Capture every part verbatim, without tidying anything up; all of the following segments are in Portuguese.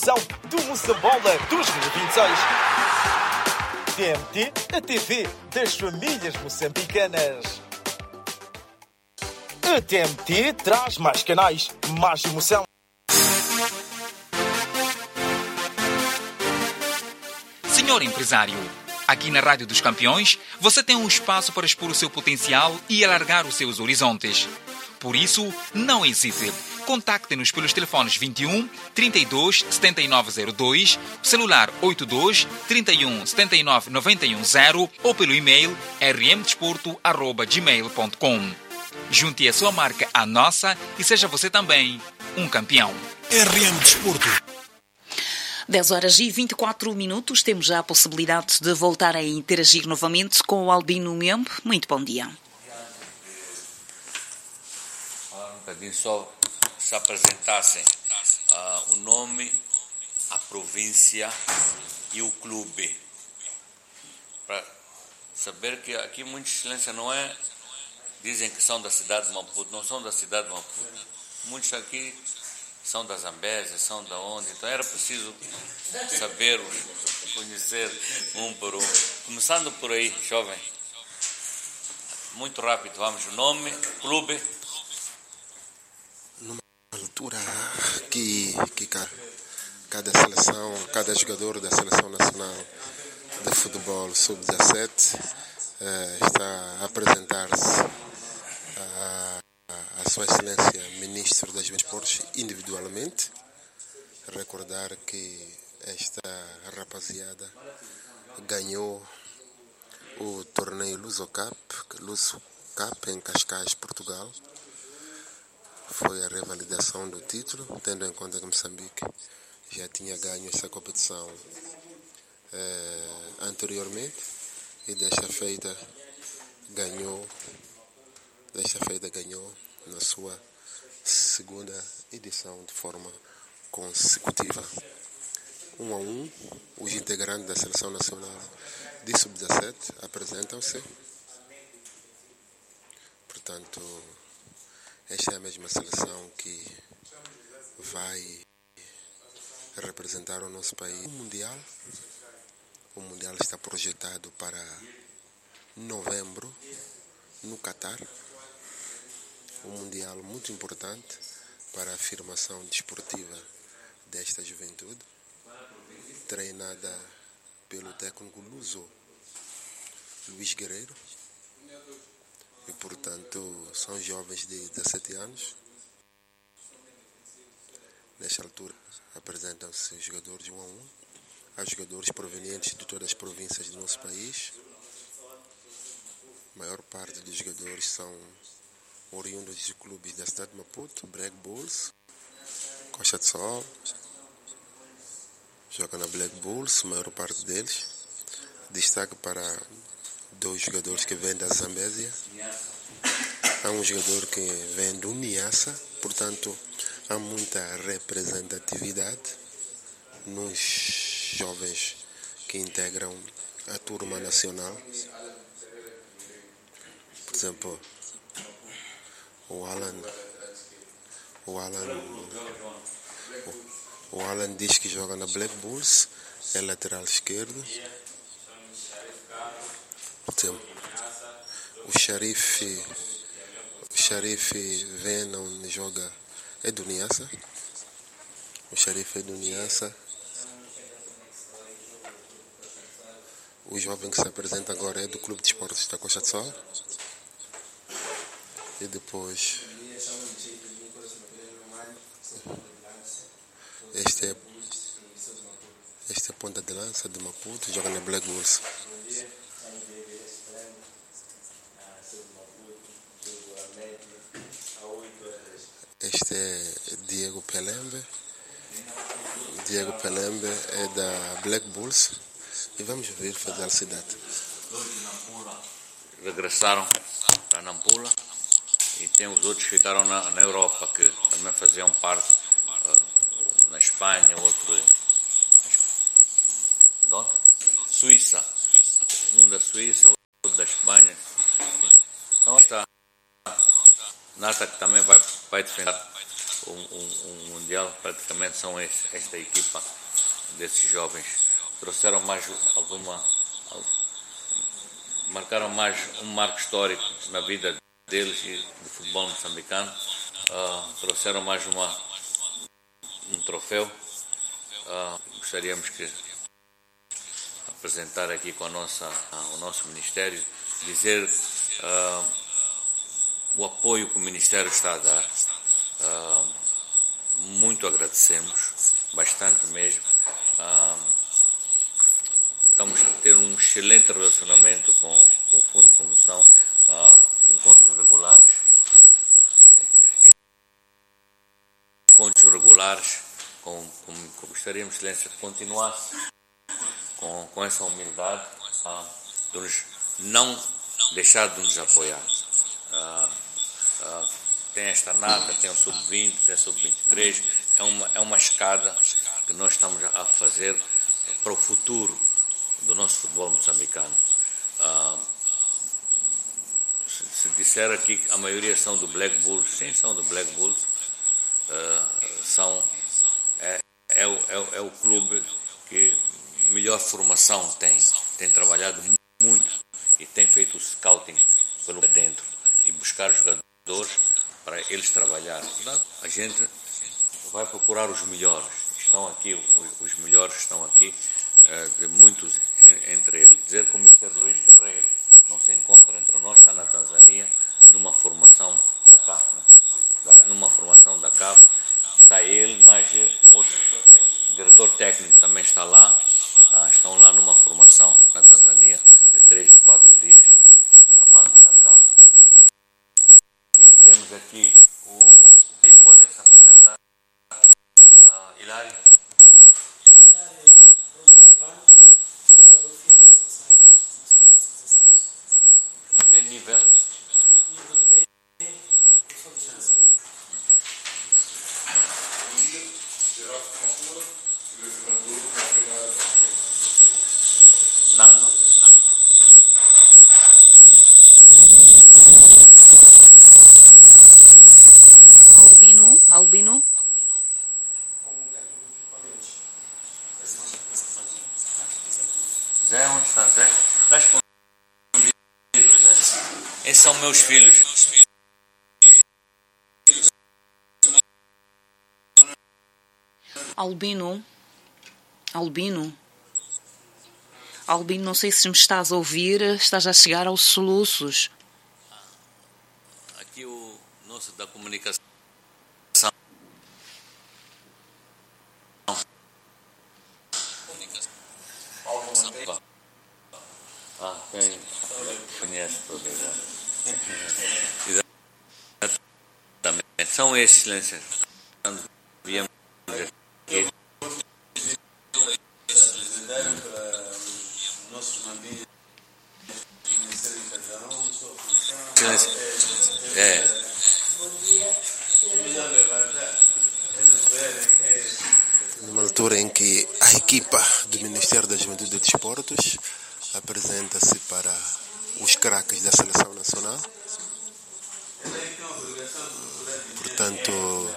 do Moçambola dois mil e vinte e seis. T M T, a T V das famílias moçambicanas. A T M T traz mais canais, mais emoção. Senhor empresário, aqui na Rádio dos Campeões, você tem um espaço para expor o seu potencial e alargar os seus horizontes. Por isso, não hesite. Contacte-nos pelos telefones vinte e um, trinta e dois, setenta e nove zero dois, celular oitenta e dois, trinta e um, setenta e nove, noventa e um zero ou pelo e-mail r m desporto arroba gmail ponto com. Junte a sua marca à nossa e seja você também um campeão. R M Desporto. dez horas e vinte e quatro minutos. Temos já a possibilidade de voltar a interagir novamente com o Albino Membo. Muito bom dia. Um bocadinho só se apresentassem uh, o nome, a província e o clube. Para saber que aqui muita excelência não é... Dizem que são da cidade de Maputo, não são da cidade de Maputo. Muitos aqui são da Zambésia, são da onde. Então era preciso saber-os, conhecer um por um. Começando por aí, jovem. Muito rápido, vamos. O nome, clube. Altura que, que cada seleção, cada jogador da Seleção Nacional de Futebol sub dezassete eh, está a apresentar-se a, a, a Sua Excelência Ministro das Esportes individualmente. Recordar que esta rapaziada ganhou o torneio Luso Cup, Luso Cup em Cascais, Portugal. Foi a revalidação do título, tendo em conta que Moçambique já tinha ganho essa competição eh, anteriormente e desta feita ganhou, desta feita ganhou na sua segunda edição de forma consecutiva. Um a um, os integrantes da Seleção Nacional de sub dezassete apresentam-se. Portanto, esta é a mesma seleção que vai representar o nosso país. O Mundial, o Mundial está projetado para novembro, no Catar. Um Mundial muito importante para a afirmação desportiva desta juventude, treinada pelo técnico luso Luís Guerreiro. E, portanto, são jovens de dezassete anos. Nesta altura, apresentam-se jogadores um a um. Há jogadores provenientes de todas as províncias do nosso país. A maior parte dos jogadores são oriundos de clubes da cidade de Maputo, Black Bulls, Costa de Sol. Jogam na Black Bulls, a maior parte deles. Destaque para dois jogadores que vêm da Zambésia. Há um jogador que vem do Niassa, portanto, há muita representatividade nos jovens que integram a turma nacional. Por exemplo, o Alan, o Alan, o, o Alan diz que joga na Black Bulls, é lateral esquerdo. Por exemplo, o Xarife, o Xarife vem onde joga, é do Niassa. O Xarife é do Niassa. O jovem que se apresenta agora é do Clube de Esportes da Costa de Sol. E depois, este é, este é a ponta de lança de Maputo, joga na Black Bulls. Este é Diego Pelembe. Diego Pelembe é da Black Bulls. E vamos ver fazer a cidade. Regressaram para Nampula e tem os outros que ficaram na, na Europa, que também faziam parte, uh, na Espanha, outro na Suíça, um da Suíça, outro da Espanha. Então esta Nata que também vai, vai defender um, um, um Mundial, praticamente são esse, esta equipa desses jovens. Trouxeram mais alguma... marcaram mais um marco histórico na vida deles e do futebol moçambicano. Uh, trouxeram mais uma, um troféu. Uh, gostaríamos que apresentar aqui com a nossa, uh, o nosso Ministério, dizer uh, o apoio que o Ministério está a dar. Uh, muito agradecemos, bastante mesmo. Uh, Estamos a ter um excelente relacionamento com, com o Fundo de Promoção, uh, encontros regulares, encontros regulares, com, com, com gostaríamos, Excelência, de continuar com, com essa humildade, uh, de nos, não deixar de nos apoiar. Uh, uh, tem esta nata, tem o sub vinte, tem o sub vinte e três, é uma, é uma escada que nós estamos a fazer para o futuro do nosso futebol moçambicano. Uh, se, se disser aqui que a maioria são do Black Bulls, sim, são do Black Bulls, uh, são, é, é, o, é, o, é o clube que melhor formação tem, tem trabalhado muito e tem feito o scouting pelo dentro e buscar jogadores para eles trabalhar. A gente vai procurar os melhores, estão aqui, os, os melhores estão aqui, de muitos entre eles. Dizer que o mister Luís Guerreiro não se encontra entre nós, está na Tanzânia, numa formação da C A F, né? numa formação da C A F, está ele, mais outro diretor técnico também está lá, ah, estão lá numa formação na Tanzânia de três ou quatro dias, a mando da C A F. E temos aqui o... Eles podem se apresentar. Ah, Hilário. Tem nível. Nível B, eu sou de Nando. Albino, Albino. Zé, onde está Zé? Está escondido, Zé. Esses são meus filhos. Albino. Albino. Albino, não sei se me estás a ouvir, estás a chegar aos soluços. Aqui o nosso da comunicação. Ah, quem conhece tudo, exatamente. São esses, Excelência. Quando viemos aqui. É. Numa altura em que a equipa do Ministério da Juventude e Desportos apresenta-se para os craques da Seleção Nacional. Portanto,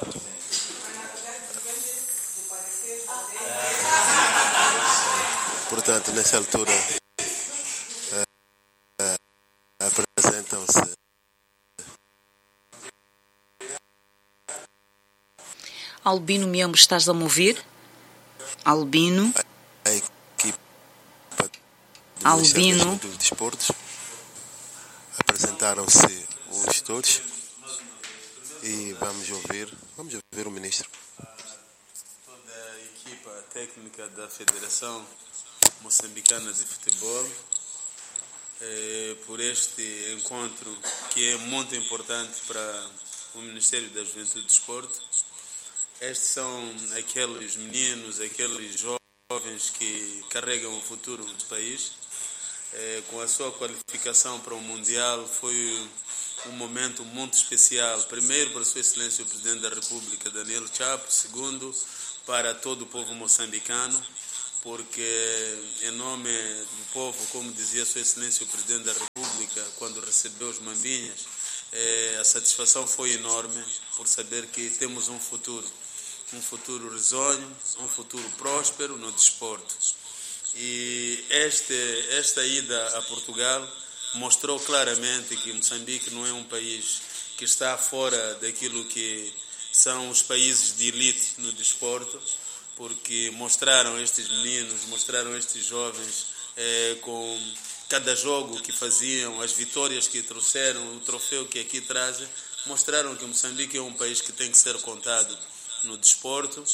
portanto nessa altura é, é, apresentam-se Albino Membro, estás a me ouvir? Albino. A equipa do Albino. Ministério dos Desportos. Apresentaram-se os gestores e vamos ouvir, vamos ouvir o ministro. Toda a equipa técnica da Federação Moçambicana de Futebol eh, por este encontro que é muito importante para o Ministério da Juventude e Desporto. Estes são aqueles meninos, aqueles jovens que carregam o futuro do país. É, com a sua qualificação para o Mundial foi um momento muito especial. Primeiro para Sua Excelência o Presidente da República, Daniel Chapo. Segundo, para todo o povo moçambicano, porque em nome do povo, como dizia Sua Excelência o Presidente da República, quando recebeu os Mambinhas, É, a satisfação foi enorme por saber que temos um futuro, um futuro risonho, um futuro próspero no desporto. E este, esta ida a Portugal mostrou claramente que Moçambique não é um país que está fora daquilo que são os países de elite no desporto, porque mostraram estes meninos, mostraram estes jovens é, com cada jogo que faziam, as vitórias que trouxeram, o troféu que aqui trazem, mostraram que Moçambique é um país que tem que ser contado no desporto,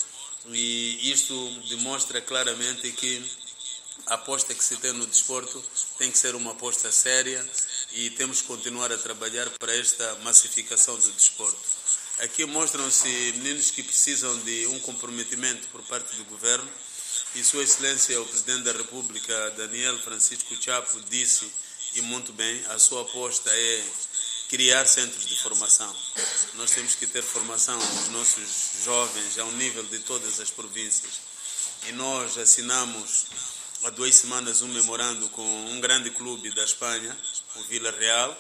e isto demonstra claramente que a aposta que se tem no desporto tem que ser uma aposta séria e temos que continuar a trabalhar para esta massificação do desporto. Aqui mostram-se meninos que precisam de um comprometimento por parte do governo, e Sua Excelência, o Presidente da República, Daniel Francisco Chapo, disse, e muito bem, a sua aposta é criar centros de formação. Nós temos que ter formação dos nossos jovens ao nível de todas as províncias. E nós assinamos há duas semanas um memorando com um grande clube da Espanha, o Vila Real,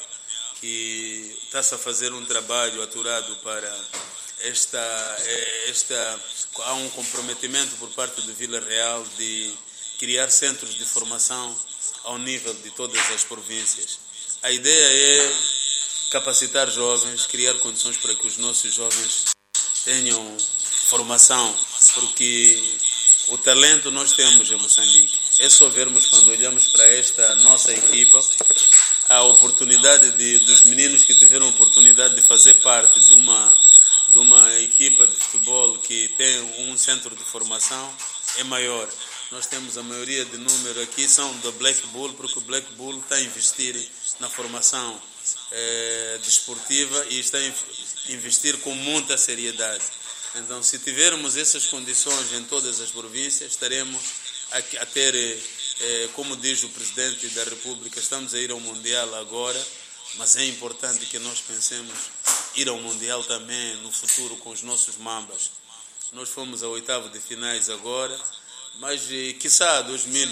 que está-se a fazer um trabalho aturado para esta, esta... Há um comprometimento por parte do Vila Real de criar centros de formação ao nível de todas as províncias. A ideia é capacitar jovens, criar condições para que os nossos jovens tenham formação, porque o talento nós temos em Moçambique. É só vermos, quando olhamos para esta nossa equipa, a oportunidade de, dos meninos que tiveram a oportunidade de fazer parte de uma, de uma equipa de futebol que tem um centro de formação é maior. Nós temos a maioria de número aqui, são da Black Bull, porque o Black Bull está a investir na formação eh, desportiva e está a investir com muita seriedade. Então, se tivermos essas condições em todas as províncias, estaremos a, a ter, eh, como diz o Presidente da República, estamos a ir ao Mundial agora, mas é importante que nós pensemos ir ao Mundial também no futuro com os nossos mambas. Nós fomos ao oitavo de finais agora, mas quiçá dois mil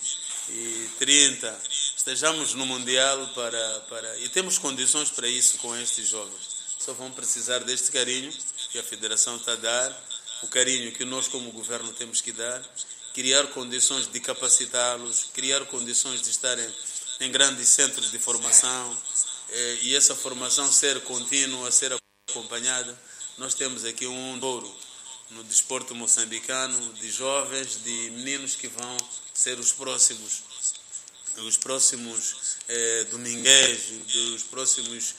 e trinta estejamos no Mundial para, para, e temos condições para isso com estes jovens. Só vão precisar deste carinho que a Federação está a dar, o carinho que nós como governo temos que dar, criar condições de capacitá-los, criar condições de estarem em grandes centros de formação, eh, e essa formação ser contínua, ser acompanhada. Nós temos aqui um ouro no desporto moçambicano, de jovens, de meninos que vão ser os próximos, os próximos eh, Domingues, dos próximos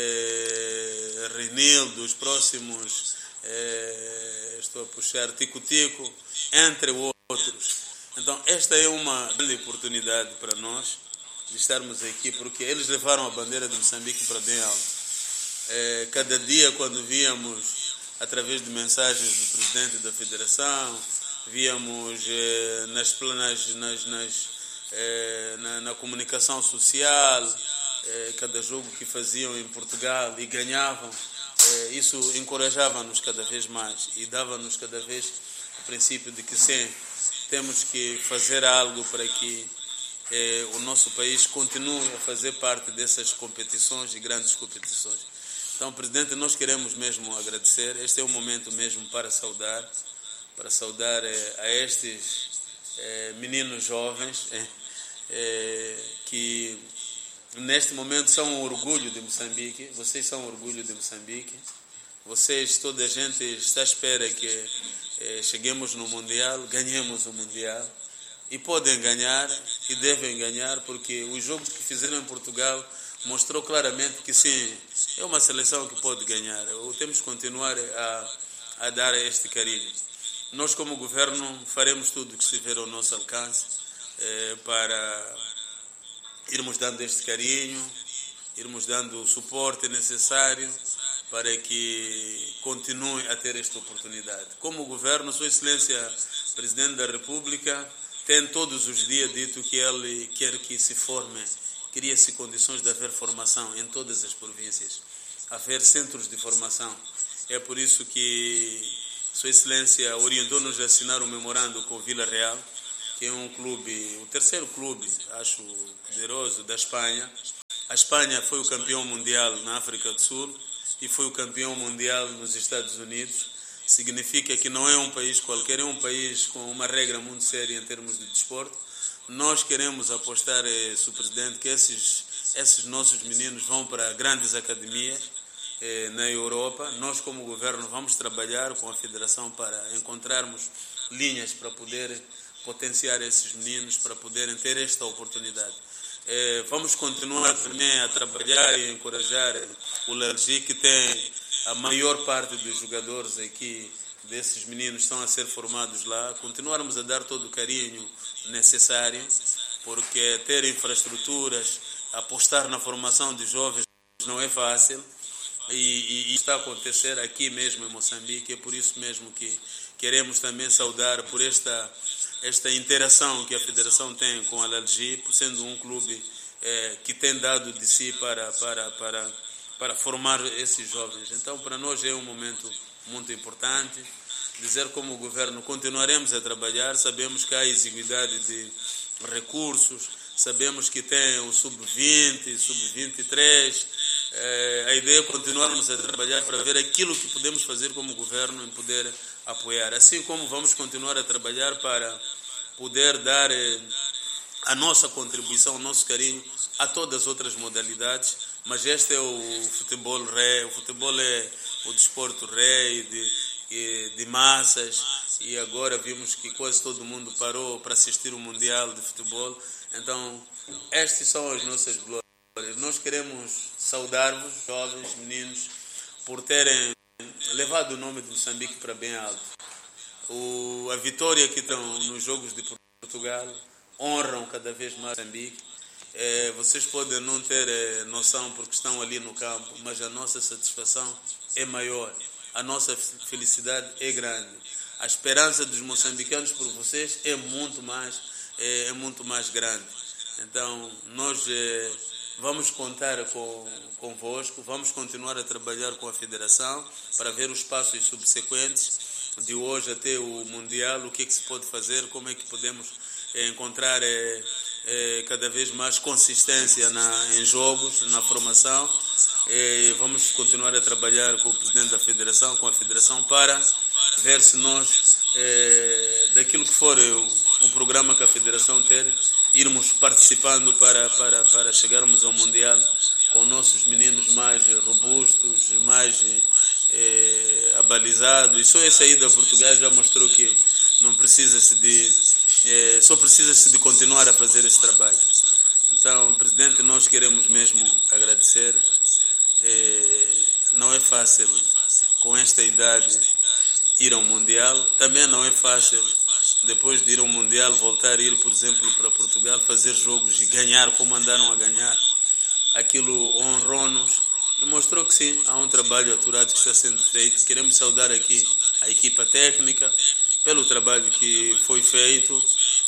eh, Renildo, dos próximos, eh, estou a puxar, Tico-Tico, entre outros. Então, esta é uma grande oportunidade para nós de estarmos aqui, porque eles levaram a bandeira de Moçambique para bem alto. Eh, cada dia, quando víamos através de mensagens do Presidente da Federação, víamos eh, nas planas, nas, nas, eh, na, na comunicação social, eh, cada jogo que faziam em Portugal e ganhavam, eh, isso encorajava-nos cada vez mais e dava-nos cada vez o princípio de que sim, temos que fazer algo para que eh, o nosso país continue a fazer parte dessas competições e grandes competições. Então, Presidente, nós queremos mesmo agradecer. Este é um momento mesmo para saudar, para saudar eh, a estes eh, meninos jovens eh, eh, que neste momento são um orgulho de Moçambique. Vocês são um orgulho de Moçambique. Vocês, toda a gente está à espera que eh, cheguemos no Mundial, ganhemos o Mundial. E podem ganhar e devem ganhar, porque os jogos que fizeram em Portugal mostrou claramente que sim, é uma seleção que pode ganhar. Temos que continuar a, a dar este carinho. Nós, como governo, faremos tudo o que estiver ao nosso alcance eh, para irmos dando este carinho, irmos dando o suporte necessário para que continue a ter esta oportunidade. Como governo, Sua Excelência, Presidente da República, tem todos os dias dito que ele quer que se forme, cria-se condições de haver formação em todas as províncias, haver centros de formação. É por isso que Sua Excelência orientou-nos a assinar um memorando com o Vila Real, que é um clube, o terceiro clube, acho, poderoso da Espanha, A Espanha foi o campeão mundial na África do Sul e foi o campeão mundial nos Estados Unidos. Significa que não é um país qualquer, é um país com uma regra muito séria em termos de desporto. Nós queremos apostar, eh, Senhor Presidente, que esses, esses nossos meninos vão para grandes academias eh, na Europa. Nós, como governo, vamos trabalhar com a Federação para encontrarmos linhas para poder potenciar esses meninos, para poderem ter esta oportunidade. Eh, vamos continuar também a trabalhar e encorajar o L L G, que tem a maior parte dos jogadores aqui, desses meninos, estão a ser formados lá. Continuarmos a dar todo o carinho necessário, porque ter infraestruturas, apostar na formação de jovens não é fácil. E, e, e está a acontecer aqui mesmo em Moçambique. É por isso mesmo que queremos também saudar por esta, esta interação que a Federação tem com a L L G, por sendo um clube eh, que tem dado de si para, para, para, para formar esses jovens. Então, para nós é um momento muito importante. Dizer como o governo continuaremos a trabalhar, sabemos que há exiguidade de recursos, sabemos que tem o sub vinte, sub vinte e três, eh, a ideia é continuarmos a trabalhar para ver aquilo que podemos fazer como governo em poder apoiar, assim como vamos continuar a trabalhar para poder dar eh, a nossa contribuição, o nosso carinho a todas as outras modalidades, mas este é o futebol rei, o futebol é o desporto rei de de massas, e agora vimos que quase todo mundo parou para assistir o Mundial de Futebol. Então, estas são as nossas glórias. Nós queremos saudar-vos, jovens, meninos, por terem levado o nome de Moçambique para bem alto. O, a vitória que estão nos Jogos de Portugal honram cada vez mais Moçambique. É, vocês podem não ter é, noção porque estão ali no campo, mas a nossa satisfação é maior. A nossa felicidade é grande. A esperança dos moçambicanos por vocês é muito mais, é, é muito mais grande. Então, nós é, vamos contar com, convosco, vamos continuar a trabalhar com a Federação para ver os passos subsequentes de hoje até o Mundial, o que é que se pode fazer, como é que podemos é, encontrar é, é, cada vez mais consistência na, em jogos, na formação. E vamos continuar a trabalhar com o Presidente da Federação, com a Federação, para ver se nós, é, daquilo que for o, o programa que a Federação ter, irmos participando para, para, para chegarmos ao Mundial com nossos meninos mais robustos, mais é, abalizados. E só essa ida a Portugal já mostrou que não precisa-se de, é, só precisa-se de continuar a fazer esse trabalho. Então, Presidente, nós queremos mesmo agradecer. É, não é fácil com esta idade ir ao Mundial, também não é fácil depois de ir ao Mundial voltar a ir, por exemplo, para Portugal, fazer jogos e ganhar como andaram a ganhar. Aquilo honrou-nos e mostrou que sim, há um trabalho aturado que está sendo feito. Queremos saudar aqui a equipa técnica pelo trabalho que foi feito,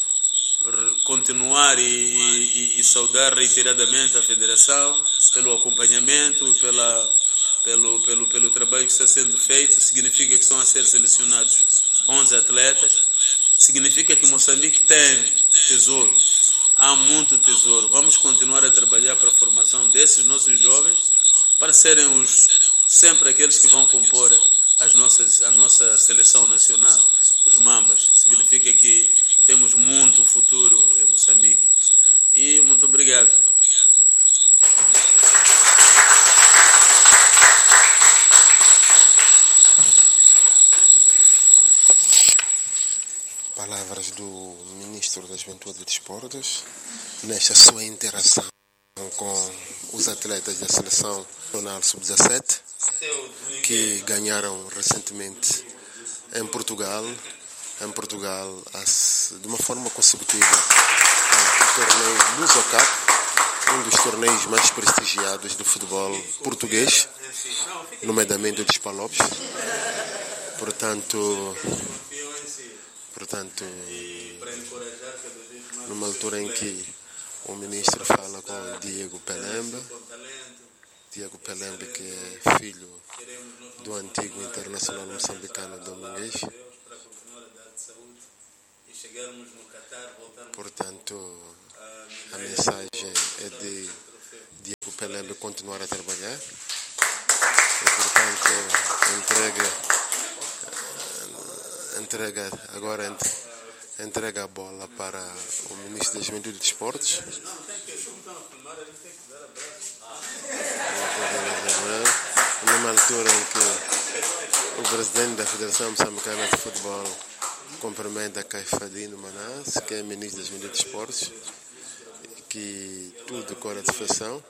continuar e, e, e saudar reiteradamente a Federação pelo acompanhamento e pela, pelo, pelo, pelo trabalho que está sendo feito. Significa que estão a ser selecionados bons atletas, significa que Moçambique tem tesouro, há muito tesouro. Vamos continuar a trabalhar para a formação desses nossos jovens, para serem os, sempre aqueles que vão compor as nossas, a nossa seleção nacional, os Mambas. Significa que temos muito futuro em Moçambique. E muito obrigado. Palavras do Ministro da Juventude e Desportos, nesta sua interação com os atletas da Seleção Nacional sub dezassete, que ganharam recentemente em Portugal, em Portugal de uma forma consecutiva o torneio Lusocup, um dos torneios mais prestigiados do futebol português, nomeadamente dos Palopes. Portanto, portanto, numa altura em que o ministro fala com o Diego Pelembe, Diego Pelembe, que é filho do antigo internacional moçambicano Domingues. Portanto, a mensagem é de Diego Pelé continuar a trabalhar. E, portanto, entrega, entrega agora entrega a bola para o Ministro da Juventude e Desportos. Numa altura em que o presidente da Federação Moçambicana de Futebol cumprimenta Caifadino Manás, que é Ministro da Juventude e Desportos, que tudo com a satisfação.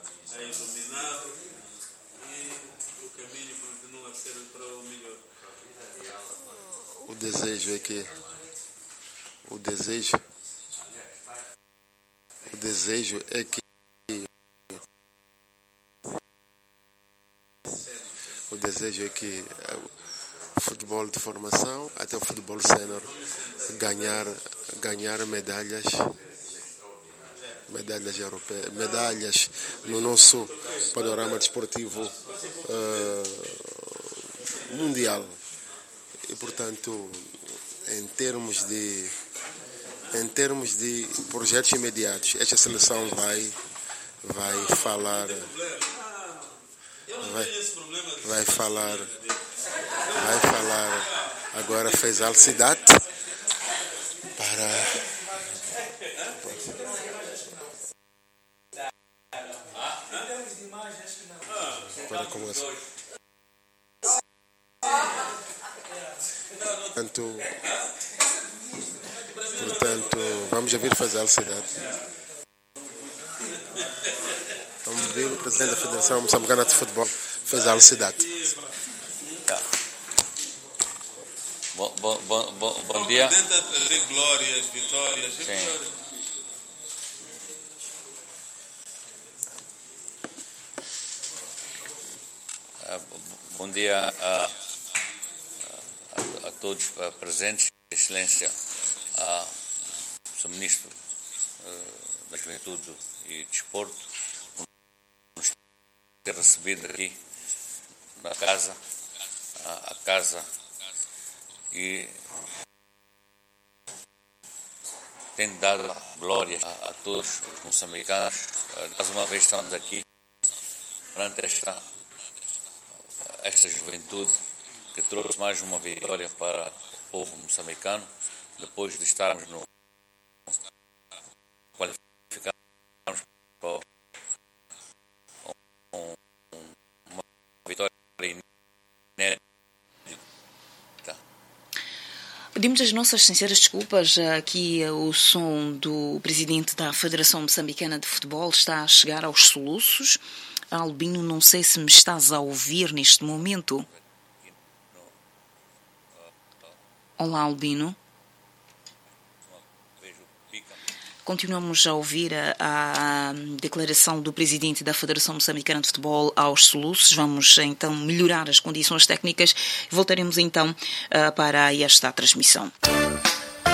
O desejo é que o desejo o desejo é que o desejo é que o futebol de formação até o futebol sénior ganhar ganhar medalhas medalhas europeias, medalhas no nosso panorama desportivo uh, mundial. E, portanto, em termos de em termos de projetos imediatos, esta seleção vai vai falar vai, vai falar vai falar agora fez Al-Sadat para para começar. Portanto, portanto, vamos ouvir fazer Al-Sadat. Vamos ver o presidente da Federação Moçambicana de Futebol fazer Al-Sadat. Bom, bom, bom, bom, bom dia. Tenta trazer glórias, vitórias. Sim. Bom dia a, a, a todos presentes, Excelência, a Sr. Ministro da Juventude e Desporto, por nos ter recebido aqui na casa, a, a casa e tem dado glória a, a todos os moçambicanos. Mais uma vez estamos aqui perante esta esta juventude que trouxe mais uma vitória para o povo moçambicano, depois de estarmos no qualificarmos para um, uma vitória inédita. Pedimos as nossas sinceras desculpas. Aqui o som do presidente da Federação Moçambicana de Futebol está a chegar aos soluços. Albino, não sei se me estás a ouvir neste momento. Olá, Albino. Continuamos a ouvir a, a declaração do presidente da Federação Moçambicana de Futebol aos soluços. Vamos então melhorar as condições técnicas e voltaremos então para esta transmissão.